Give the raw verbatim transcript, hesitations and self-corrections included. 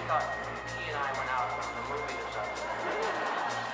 thought he and I went out on the movie or something.